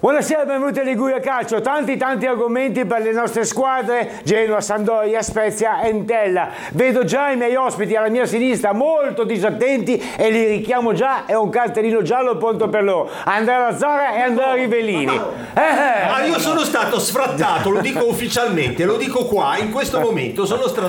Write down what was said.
Buonasera, benvenuti a Liguria Calcio. Tanti argomenti per le nostre squadre: Genoa, Sampdoria, Spezia, Entella. Vedo già i miei ospiti alla mia sinistra molto disattenti e li richiamo già. È un cartellino giallo pronto per loro: Andrea Lazzara e Andrea Rivellini. Io sono stato sfrattato, lo dico ufficialmente, lo dico qua in questo momento. Sono